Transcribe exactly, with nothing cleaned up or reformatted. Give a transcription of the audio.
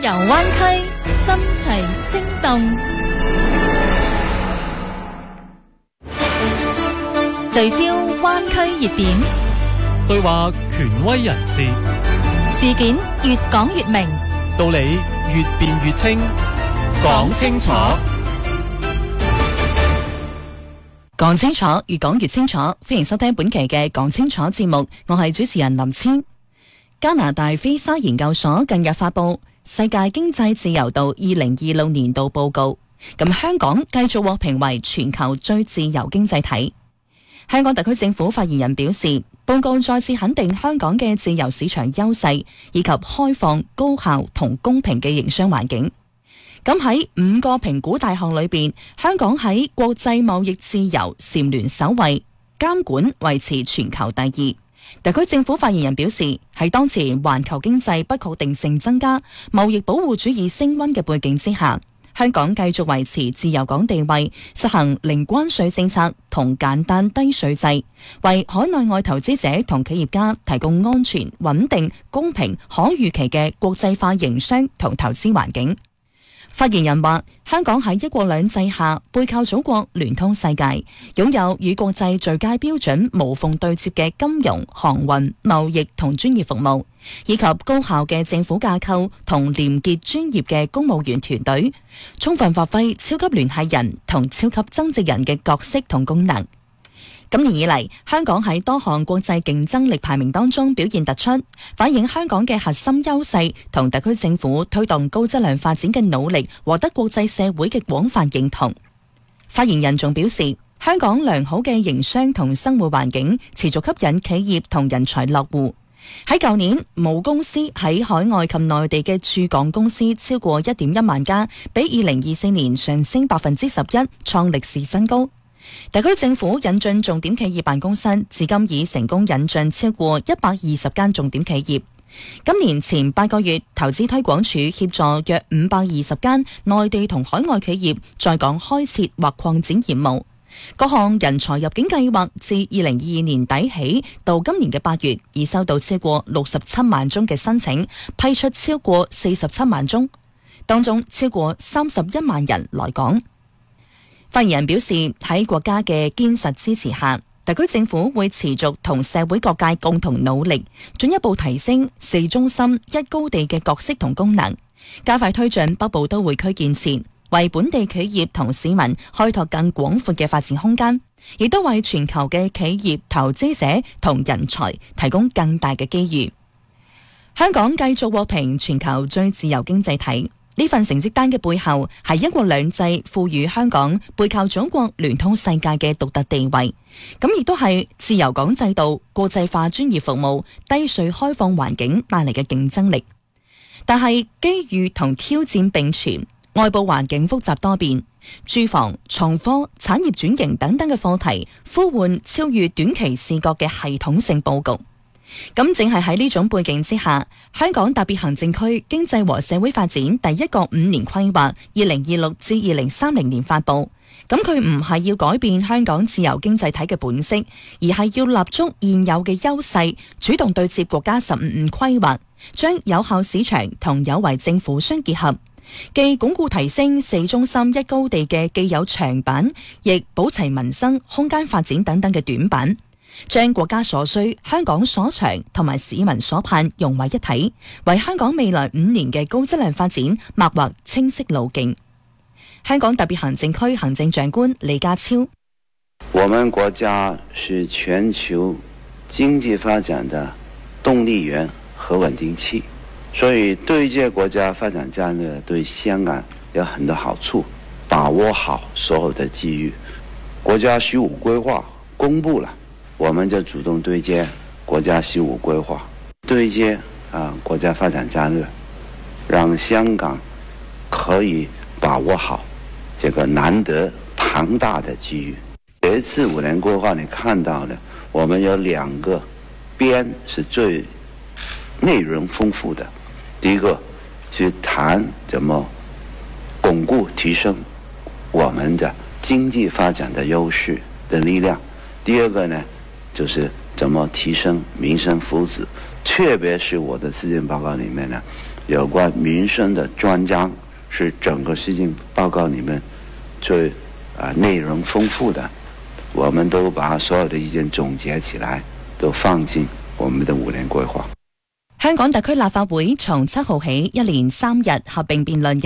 遊灣區，心齊聲動，聚焦灣區熱點， 對話權威人士， 事件越講越明， 道理越辯越清，講清楚。 講清楚，越講越清楚。歡迎收聽本期嘅講清楚節目，我係主持人林千。加拿大菲沙研究所近日發布世界經濟自由度二零二六年度報告，咁香港繼續獲評為全球最自由經濟體。香港特區政府發言人表示，報告再次肯定香港嘅自由市場優勢以及開放、高效同公平嘅營商環境。咁喺五個評估大項裏邊，香港喺國際貿易自由蟬聯首位，監管維持全球第二。特區政府發言人表示，喺當前環球經濟不確定性增加、貿易保護主義升溫嘅背景之下，香港繼續維持自由港地位，實行零關稅政策同簡單低稅制，為海內外投資者同企業家提供安全、穩定、公平、可預期嘅國際化營商同投資環境。發言人話，香港喺一國兩制下背靠祖國，聯通世界，擁有與國際最佳標準無縫對接嘅金融、航運、貿易同專業服務，以及高效嘅政府架構同廉潔專業嘅公務員團隊，充分發揮超級聯繫人同超級增值人嘅角色同功能。今年以嚟，香港喺多項國際競爭力排名當中表現突出，反映香港嘅核心優勢同特區政府推動高質量發展嘅努力獲得國際社會嘅廣泛認同。發言人仲表示，香港良好嘅營商同生活環境持續吸引企業同人才落戶。喺舊年，母公司喺海外及內地嘅駐港公司超過一點一萬家，比二零二四年上升百分之十一，創歷史新高。特區政府引進重點企業辦公室，至今已成功引進超過一百二十間重點企業。今年前八個月，投資推廣署協助約五百二十間內地同海外企業在港開設或擴展業務。各項人才入境計劃自二零二二年底起到今年嘅八月，已收到超過六十七萬宗嘅申請，批出超過四十七萬宗，當中超過三十一萬人來港。發言人表示，喺國家嘅堅實支持下，特區政府會持續同社會各界共同努力，進一步提升四中心一高地嘅角色同功能，加快推進北部都會區建設，為本地企業同市民開拓更廣闊嘅發展空間，亦都為全球嘅企業投資者同人才提供更大嘅機遇。香港繼續獲評全球最自由經濟體。呢份成績單嘅背後係一國兩制賦予香港背靠祖國聯通世界嘅獨特地位，咁亦都係自由港制度、國際化專業服務、低稅開放環境帶嚟嘅競爭力。但係機遇同挑戰並存，外部環境複雜多變，住房、創科、產業轉型等等嘅課題呼喚超越短期視覺嘅系統性佈局。咁正係喺呢種背景之下，香港特別行政區經濟和社會發展第一個五年規劃二零二六至二零三零年發布。咁佢唔係要改變香港自由經濟體嘅本色，而係要立足現有嘅優勢，主動對接國家十五五規劃，將有效市場同有為政府相結合，既鞏固提升四中心一高地嘅既有長板，亦保齊民生、空間發展等等嘅短板。將國家所需、香港所長同埋市民所盼融為一體，為香港未來五年嘅高質量發展擘劃清晰路徑。香港特別行政區行政長官李家超： 我們國家是全球經濟發展的動力源和穩定器，所以對接國家發展戰略對香港有很多好處，把握好所有的機遇。國家十五規劃公布了，我們就主動對接國家十五規劃，對接啊國家發展戰略，讓香港可以把握好這個難得龐大的機遇。這一次五年規劃你看到的，我們有兩個邊是最內容豐富的。第一個是談怎麼鞏固提升我們的經濟發展的優勢的力量，第二個呢就是怎麼提升民生福祉，特別是我的施政報告裏面呢有關民生的專章，是整個施政報告裡面最啊內容豐富的。我們都把所有的意見總結起來，都放進我們的五年規劃。 香港特區立法會從七號起一連三日合併辯論